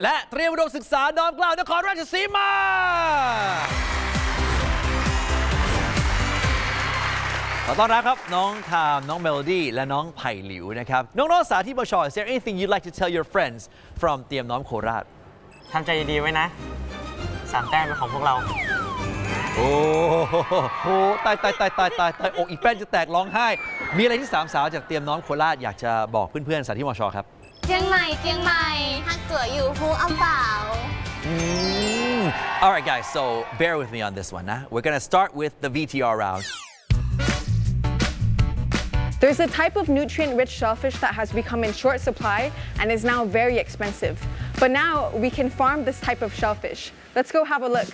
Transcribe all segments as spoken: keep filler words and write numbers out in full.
และเตรียมอุดมศึกษาน้อมเกล้านครราชสีมาขอต้อนรับครับน้องทามน้องเมโลดี้และน้องไผ่หลิวนะครับน้องๆสาธิตบช Is there anything you'd like to tell your friends from เตรียมน้อมโคราชทำใจดีๆไว้นะสามแต้มเป็นของพวกเราโอ้โหตายตายตายตายตายตายอกอีกแป้นจะแตกร้องไห้มีอะไรที่สามสาวจากเตรียมน้อมโคราชอยากจะบอกเพื่อนๆสาธิตบชครับเชียงใหม่เชียงใหม่ฮักจั่วอยู่ฮูเอาเปล่า Mm. All right, guys, so bear with me on this one. Huh? We're going to start with the V T R round. There's a type of nutrient-rich shellfish that has become in short supply and is now very expensive. But now we can farm this type of shellfish. Let's go have a look.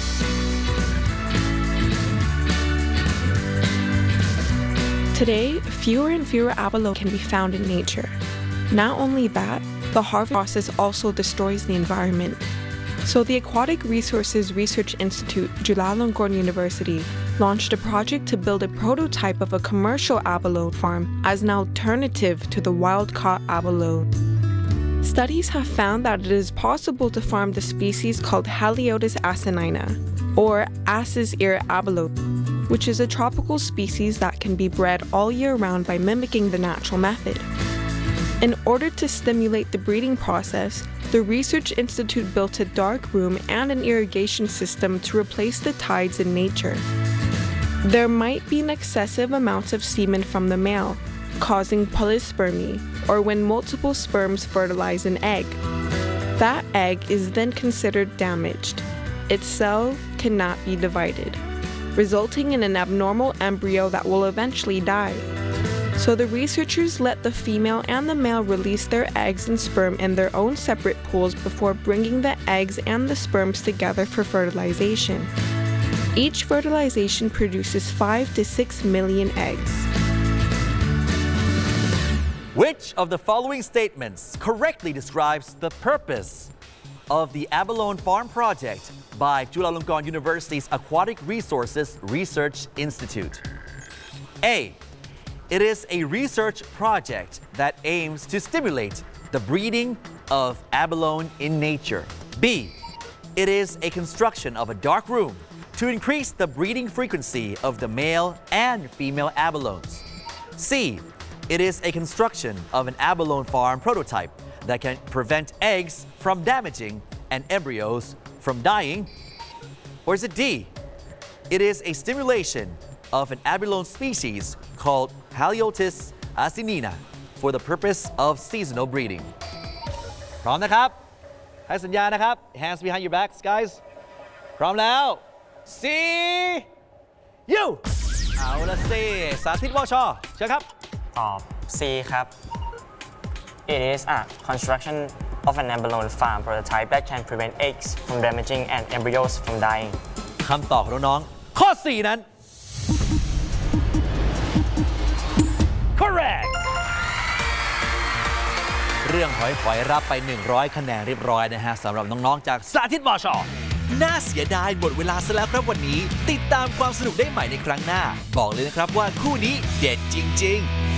Today, fewer and fewer abalone can be found in nature. Not only that, the harvest process also destroys the environment. So the Aquatic Resources Research Institute, Chulalongkorn University, launched a project to build a prototype of a commercial abalone farm as an alternative to the wild-caught abalone. Studies have found that it is possible to farm the species called Haliotis asinina, or ass's ear abalone, which is a tropical species that can be bred all year round by mimicking the natural method. In order to stimulate the breeding process, the Research Institute built a dark room and an irrigation system to replace the tides in nature. There might be an excessive amount of semen from the male, causing polyspermy, or when multiple sperms fertilize an egg. That egg is then considered damaged. Its cell cannot be divided, resulting in an abnormal embryo that will eventually die. So the researchers let the female and the male release their eggs and sperm in their own separate pools before bringing the eggs and the sperms together for fertilization. Each fertilization produces five to six million eggs. Which of the following statements correctly describes the purpose of the Abalone Farm Project by Chulalongkorn University's Aquatic Resources Research Institute? A. It is a research project that aims to stimulate the breeding of abalone in nature. B. It is a construction of a dark room to increase the breeding frequency of the male and female abalones. C. It is a construction of an abalone farm prototype that can prevent eggs from damaging and embryos from dying. Or is it D? It is a stimulation of an abalone species called Haliotis asinina for the purpose of seasonal breeding. พร้อมนะครับให้สัญญานะครับ Hands behind your backs, guys. พร้อมแล้ว C U เอาละสิสาธิตวช.เชิญครับตอบ C ครับ It is a construction of an abalone farm prototype that can prevent eggs from damaging and embryos from dying คำตอบของน้องๆข้อ สี่ นั้น Correct เรื่องหอยฝอยรับไปหนึ่งร้อยคะแนนเรียบร้อยนะฮะสำหรับน้องๆจากสาธิตบช.น่าเสียดายหมดเวลาซะแล้วครับวันนี้ติดตามความสนุกได้ใหม่ในครั้งหน้าบอกเลยนะครับว่าคู่นี้เด็ดจริงๆ